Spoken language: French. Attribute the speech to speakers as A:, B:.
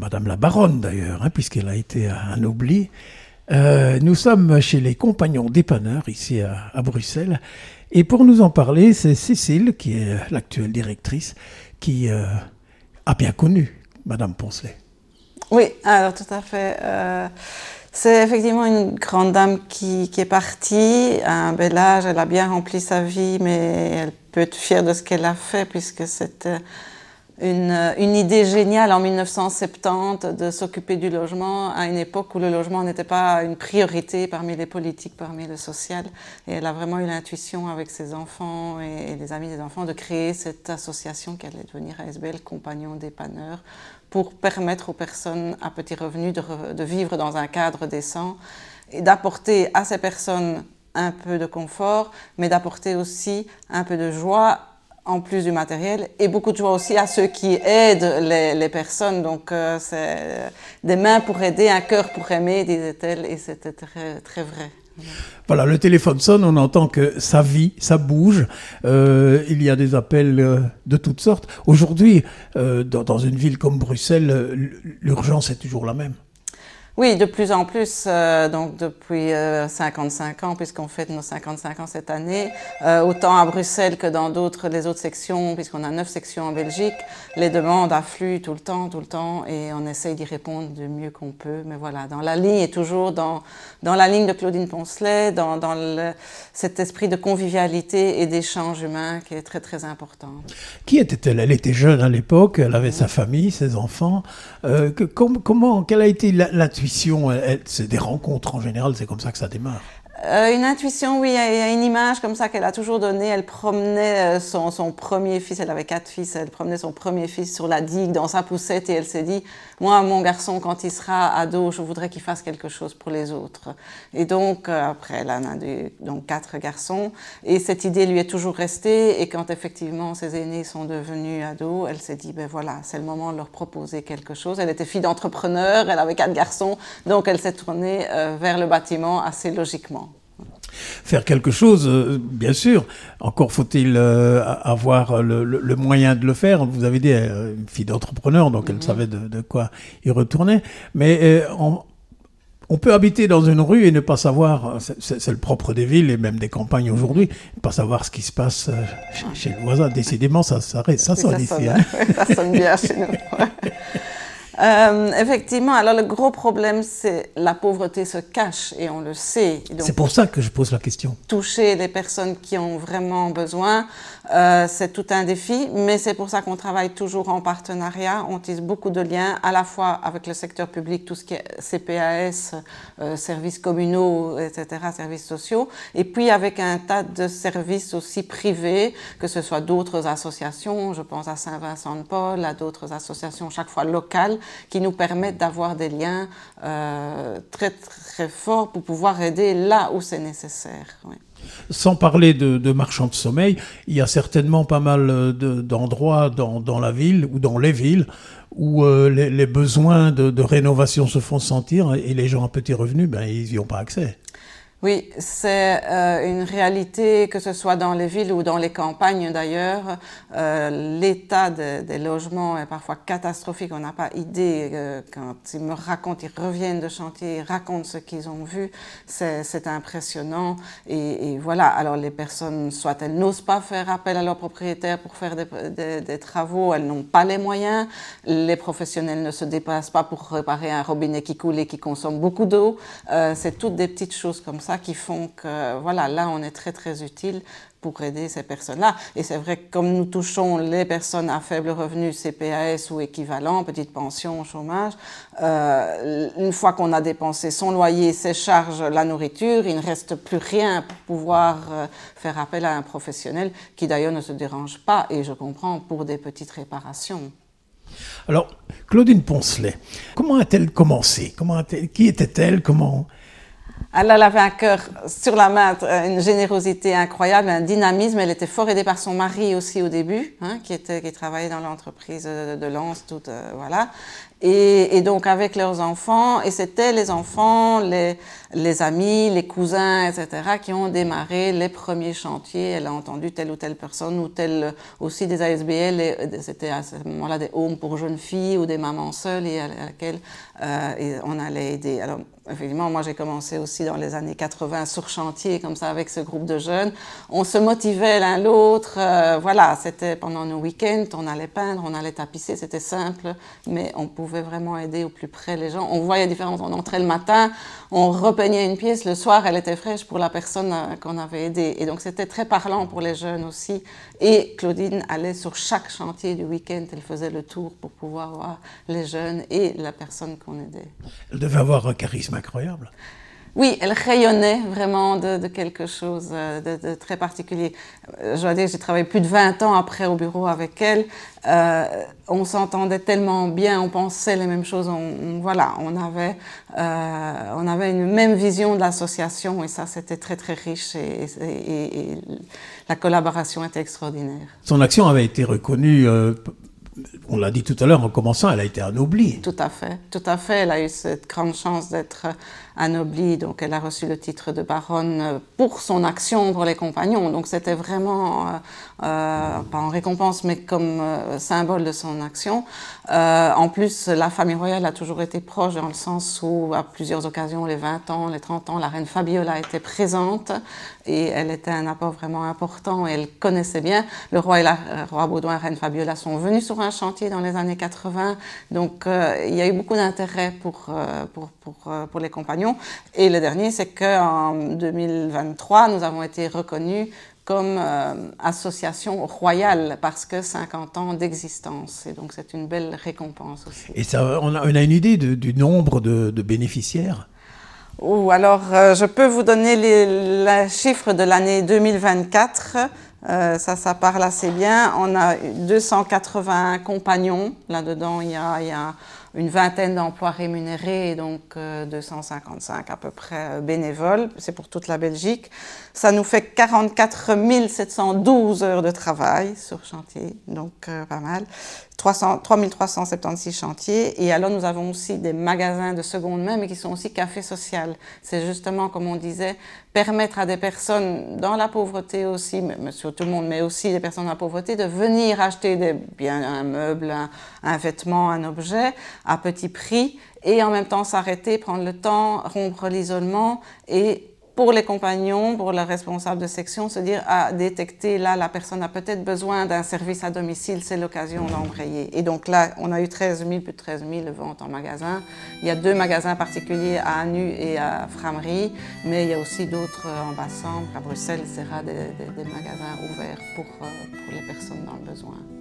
A: Madame la baronne d'ailleurs, puisqu'elle a été un oubli. Nous sommes chez les Compagnons dépanneurs, ici à Bruxelles. Et pour nous en parler, c'est Cécile, qui est l'actuelle directrice, qui a bien connu Madame Poncelet.
B: Oui, alors tout à fait. C'est effectivement une grande dame qui est partie à un bel âge. Elle a bien rempli sa vie, mais elle peut être fière de ce qu'elle a fait, puisque c'était une idée géniale en 1970 de s'occuper du logement à une époque où le logement n'était pas une priorité parmi les politiques, parmi le social. Et elle a vraiment eu l'intuition avec ses enfants et les amis des enfants de créer cette association qui allait devenir ASBL, Compagnons dépanneurs, pour permettre aux personnes à petits revenus de vivre dans un cadre décent et d'apporter à ces personnes un peu de confort, mais d'apporter aussi un peu de joie en plus du matériel, et beaucoup de joie aussi à ceux qui aident les personnes. Donc c'est des mains pour aider, un cœur pour aimer, disait-elle, et c'était très, très vrai.
A: Voilà, le téléphone sonne, on entend que ça vit, ça bouge, il y a des appels de toutes sortes. Aujourd'hui, dans une ville comme Bruxelles, l'urgence est toujours la même.
B: Oui, de plus en plus, donc depuis 55 ans, puisqu'on fête nos 55 ans cette année, autant à Bruxelles que dans les autres sections, puisqu'on a 9 sections en Belgique, les demandes affluent tout le temps, et on essaye d'y répondre du mieux qu'on peut. Mais voilà, dans la ligne, et toujours dans la ligne de Claudine Poncelet, dans cet esprit de convivialité et d'échange humain qui est très, très important.
A: Qui était-elle? Elle était jeune à l'époque, elle avait sa famille, ses enfants. Quelle a été l'intuition? C'est des rencontres en général, c'est comme ça que ça démarre.
B: Une intuition, oui, il y a une image comme ça qu'elle a toujours donnée. Elle promenait son premier fils, elle avait 4 fils, elle promenait son premier fils sur la digue dans sa poussette et elle s'est dit, moi, mon garçon, quand il sera ado, je voudrais qu'il fasse quelque chose pour les autres. Et donc, après, elle en a donc 4 garçons et cette idée lui est toujours restée. Et quand effectivement ses aînés sont devenus ados, elle s'est dit, ben voilà, c'est le moment de leur proposer quelque chose. Elle était fille d'entrepreneur, elle avait 4 garçons, donc elle s'est tournée vers le bâtiment assez logiquement.
A: Faire quelque chose, bien sûr. Encore faut-il avoir le moyen de le faire. Vous avez dit une fille d'entrepreneur, donc elle savait de quoi y retourner. Mais on peut habiter dans une rue et ne pas savoir, c'est le propre des villes et même des campagnes aujourd'hui, ne pas savoir ce qui se passe chez le voisin. Décidément, ça sonne ici.
B: Ça sonne bien chez nous. Effectivement, alors le gros problème, c'est la pauvreté se cache et on le sait.
A: C'est pour ça que je pose la question.
B: Toucher les personnes qui ont vraiment besoin, c'est tout un défi, mais c'est pour ça qu'on travaille toujours en partenariat. On tisse beaucoup de liens, à la fois avec le secteur public, tout ce qui est CPAS, services communaux, etc., services sociaux, et puis avec un tas de services aussi privés, que ce soit d'autres associations, je pense à Saint-Vincent-de-Paul, à d'autres associations chaque fois locales, qui nous permettent d'avoir des liens très très forts pour pouvoir aider là où c'est nécessaire. Oui.
A: Sans parler de marchands de sommeil, il y a certainement pas mal d'endroits dans la ville ou dans les villes où les besoins de rénovation se font sentir et les gens à petits revenus, ils n'y ont pas accès.
B: Oui, c'est une réalité, que ce soit dans les villes ou dans les campagnes d'ailleurs. L'état des logements est parfois catastrophique. On n'a pas idée. Quand ils me racontent, ils reviennent de chantier, ils racontent ce qu'ils ont vu. C'est impressionnant. Et voilà, alors les personnes, soit elles n'osent pas faire appel à leur propriétaire pour faire des travaux, elles n'ont pas les moyens. Les professionnels ne se déplacent pas pour réparer un robinet qui coule et qui consomme beaucoup d'eau. C'est toutes des petites choses comme ça qui font que, voilà, là, on est très, très utile pour aider ces personnes-là. Et c'est vrai que comme nous touchons les personnes à faible revenu, CPAS ou équivalent, petite pension, chômage, une fois qu'on a dépensé son loyer, ses charges, la nourriture, il ne reste plus rien pour pouvoir faire appel à un professionnel qui d'ailleurs ne se dérange pas, et je comprends, pour des petites réparations.
A: Alors, Claudine Poncelet, comment a-t-elle commencé? Qui était-elle?
B: Elle avait un cœur sur la main, une générosité incroyable, un dynamisme. Elle était fort aidée par son mari aussi au début, qui travaillait dans l'entreprise de Lens, voilà. Et donc avec leurs enfants, et c'était les enfants, les amis, les cousins, etc., qui ont démarré les premiers chantiers. Elle a entendu telle ou telle personne, ou telle aussi des ASBL, c'était à ce moment-là des homes pour jeunes filles ou des mamans seules et à laquelle on allait aider. Alors, effectivement, moi j'ai commencé aussi dans les années 80 sur chantier, comme ça, avec ce groupe de jeunes. On se motivait l'un l'autre, voilà, c'était pendant nos week-ends, on allait peindre, on allait tapisser, c'était simple, mais on pouvait vraiment aider au plus près les gens. On voyait la différence, on entrait le matin, on repeignait une pièce, le soir elle était fraîche pour la personne qu'on avait aidée. Et donc c'était très parlant pour les jeunes aussi. Et Claudine allait sur chaque chantier du week-end, elle faisait le tour pour pouvoir voir les jeunes et la personne qu'on aidait.
A: Elle devait avoir un charisme incroyable.
B: Oui, elle rayonnait vraiment de quelque chose de très particulier. Je dois dire, j'ai travaillé plus de 20 ans après au bureau avec elle. On s'entendait tellement bien, on pensait les mêmes choses. Voilà, on avait une même vision de l'association et ça, c'était très, très riche et la collaboration était extraordinaire.
A: Son action avait été reconnue, on l'a dit tout à l'heure, en commençant, elle a été anoblie.
B: Tout à fait, tout à fait. Elle a eu cette grande chance d'être anoblie, donc elle a reçu le titre de baronne pour son action pour les compagnons. Donc c'était vraiment, pas en récompense, mais comme symbole de son action. En plus, la famille royale a toujours été proche dans le sens où, à plusieurs occasions, les 20 ans, les 30 ans, la reine Fabiola était présente et elle était un apport vraiment important et elle connaissait bien. Le roi et la roi Baudouin et la reine Fabiola sont venus sur un chantier dans les années 80, donc il y a eu beaucoup d'intérêt pour les compagnons. Et le dernier, c'est qu'en 2023, nous avons été reconnus comme association royale parce que 50 ans d'existence. Et donc c'est une belle récompense aussi.
A: Et ça, on a une idée du nombre de bénéficiaires?
B: Alors, je peux vous donner les chiffres de l'année 2024. Ça parle assez bien. On a 280 compagnons. Là-dedans, il y a une vingtaine d'emplois rémunérés et donc 255 à peu près bénévoles. C'est pour toute la Belgique. Ça nous fait 44 712 heures de travail sur chantier, donc pas mal. 3376 chantiers. Et alors, nous avons aussi des magasins de seconde main, mais qui sont aussi cafés sociaux. C'est justement, comme on disait, permettre à des personnes dans la pauvreté aussi, mais sur tout le monde, mais aussi des personnes dans la pauvreté, de venir acheter des biens, un meuble, un vêtement, un objet à petit prix et en même temps s'arrêter, prendre le temps, rompre l'isolement et pour les compagnons, pour le responsable de section, se dire à détecter là la personne a peut-être besoin d'un service à domicile, c'est l'occasion d'embrayer. Et donc là, on a eu plus de 13 000 ventes en magasin. Il y a 2 magasins particuliers à Anu et à Frameries, mais il y a aussi d'autres en Bas-Sambre, à Bruxelles, etc., des magasins ouverts pour les personnes dans le besoin.